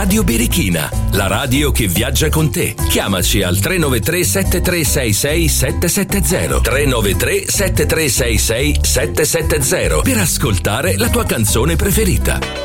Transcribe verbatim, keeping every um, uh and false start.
Radio Birichina, la radio che viaggia con te. Chiamaci al tre nove tre sette tre sei sei sette sette zero tre nove tre sette tre sei sei sette sette zero per ascoltare la tua canzone preferita.